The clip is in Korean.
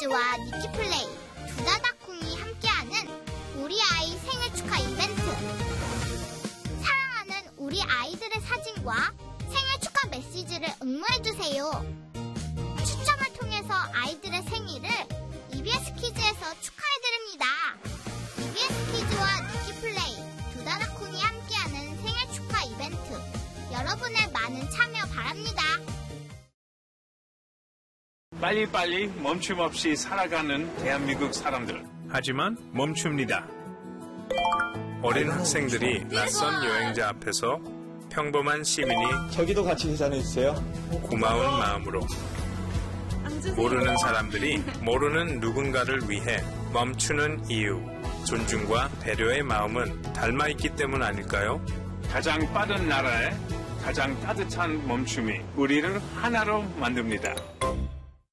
키즈와 니키플레이, 두다다콩이 함께하는 우리 아이 생일 축하 이벤트. 사랑하는 우리 아이들의 사진과 생일 축하 메시지를 응모해주세요. 추첨을 통해서 아이들의 생일을 EBS 키즈에서 축하해드립니다. EBS 키즈와 니키플레이, 두다다콩이 함께하는 생일 축하 이벤트. 여러분의 많은 참여 바랍니다. 빨리빨리 멈춤 없이 살아가는 대한민국 사람들. 하지만 멈춥니다. 어린 학생들이 낯선 여행자 앞에서 평범한 시민이 저기도 같이 계산해주세요. 고마운 마음으로 모르는 사람들이 모르는 누군가를 위해 멈추는 이유, 존중과 배려의 마음은 닮아있기 때문 아닐까요? 가장 빠른 나라에 가장 따뜻한 멈춤이 우리를 하나로 만듭니다.